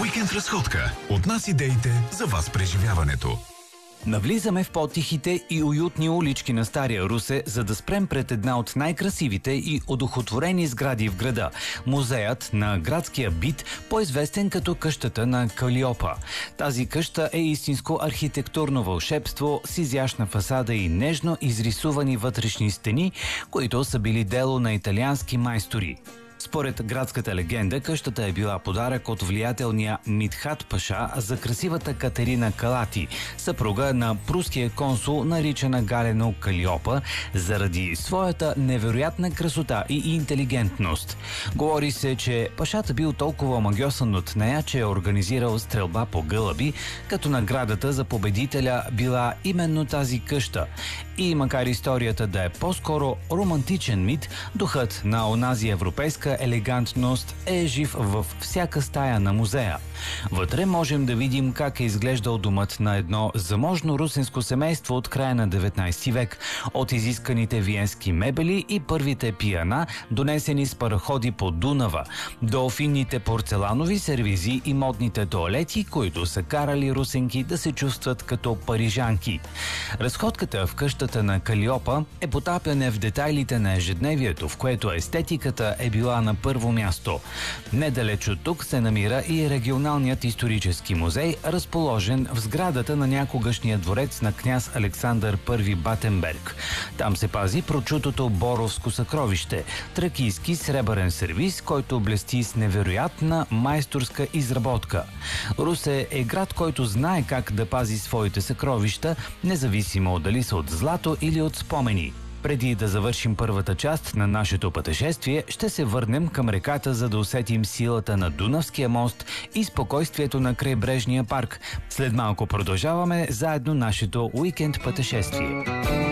Уикенд разходка. От нас идеите, за вас преживяването. Навлизаме в по-тихите и уютни улички на Стария Русе, за да спрем пред една от най-красивите и одухотворени сгради в града – музеят на градския бит, по-известен като къщата на Калиопа. Тази къща е истинско архитектурно вълшебство с изящна фасада и нежно изрисувани вътрешни стени, които са били дело на италиански майстори. Според градската легенда, къщата е била подарък от влиятелния Митхат Паша за красивата Катерина Калати, съпруга на пруския консул, наричана галено Калиопа, заради своята невероятна красота и интелигентност. Говори се, че Пашата бил толкова магьосан от нея, че е организирал стрелба по гълъби, като наградата за победителя била именно тази къща. И макар историята да е по-скоро романтичен мит, духът на онази европейска елегантност е жив във всяка стая на музея. Вътре можем да видим как е изглеждал домът на едно заможно русенско семейство от края на 19 век, от изисканите виенски мебели и първите пиана, донесени с параходи по Дунава, до финните порцеланови сервизи и модните тоалети, които са карали русенки да се чувстват като парижанки. Разходката в къщата на Калиопа е потапяне в детайлите на ежедневието, в което естетиката е била на първо място. Недалеч от тук се намира и регионалният исторически музей, разположен в сградата на някогашния дворец на княз Александър I Батенберг. Там се пази прочутото боровско съкровище – тракийски сребърен сервиз, който блести с невероятна майсторска изработка. Русе е град, който знае как да пази своите съкровища, независимо дали са от злато или от спомени. Преди да завършим първата част на нашето пътешествие, ще се върнем към реката, за да усетим силата на Дунавския мост и спокойствието на крайбрежния парк. След малко продължаваме заедно нашето уикенд пътешествие.